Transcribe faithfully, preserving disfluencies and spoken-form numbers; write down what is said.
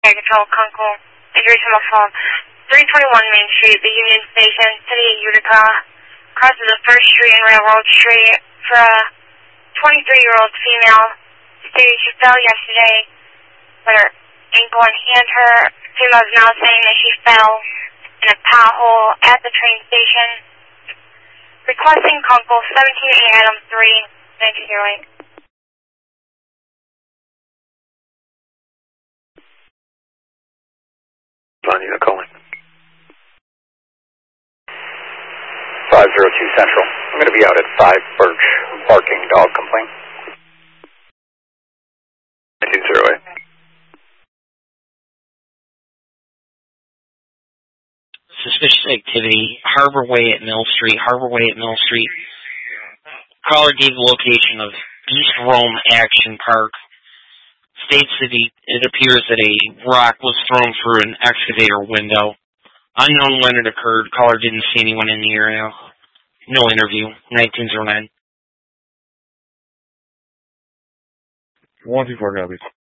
Air Control, Kunkel. Injury to my phone. three twenty-one Main Street, the Union Station, City of Utica. Crosses the First Street and Railroad Street for a twenty-three-year-old female. Stated she fell yesterday with her ankle and hand. Her female is now saying that she fell in a pothole at the train station. Requesting Kunkel, seventeen A Adam three, nineteen oh eight. Unit calling. five zero two Central. I'm going to be out at five Birch, barking dog complaint. nineteen oh eight. Suspicious activity, Harbor Way at Mill Street, Harbor Way at Mill Street. Caller gave the location of East Rome Action Park. States that he, it appears that a rock was thrown through an excavator window. Unknown when it occurred. Caller didn't see anyone in the area. No interview. nineteen oh nine. one two four copies.